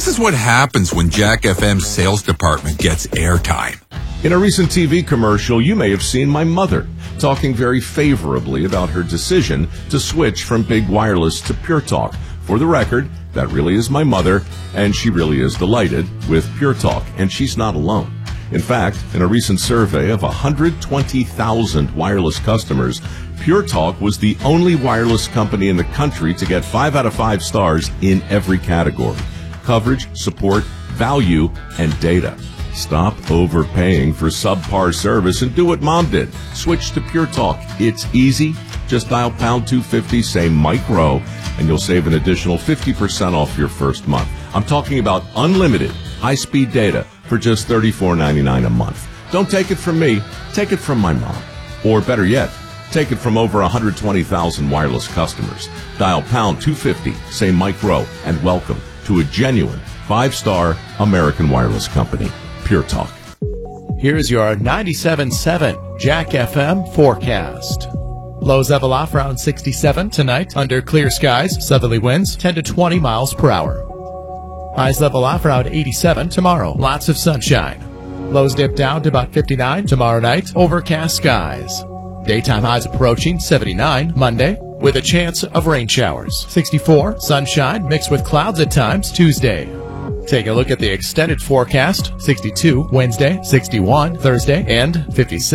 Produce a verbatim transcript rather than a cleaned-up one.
This is what happens when Jack F M's sales department gets airtime. In a recent T V commercial, you may have seen my mother talking very favorably about her decision to switch from Big Wireless to Pure Talk. For the record, that really is my mother, and she really is delighted with Pure Talk, and she's not alone. In fact, in a recent survey of one hundred twenty thousand wireless customers, Pure Talk was the only wireless company in the country to get five out of five stars in every category: coverage, support, value, and data. Stop overpaying for subpar service and do what Mom did. Switch to Pure Talk. It's easy. Just dial pound two fifty, say micro, and you'll save an additional fifty percent off your first month. I'm talking about unlimited high-speed data for just thirty-four ninety-nine a month. Don't take it from me. Take it from my mom. Or better yet, take it from over one hundred twenty thousand wireless customers. Dial pound two fifty, say micro, and welcome to a genuine five-star American wireless company, Pure Talk. Here's your ninety-seven point seven Jack F M forecast. Lows level off around sixty-seven tonight under clear skies. Southerly winds ten to twenty miles per hour. Highs level off around eighty-seven tomorrow. Lots of sunshine. Lows dip down to about fifty-nine tomorrow night. Overcast skies. Daytime highs approaching seventy-nine Monday with a chance of rain showers. sixty-four sunshine mixed with clouds at times Tuesday. Take a look at the extended forecast. sixty-two Wednesday, sixty-one Thursday, and fifty-six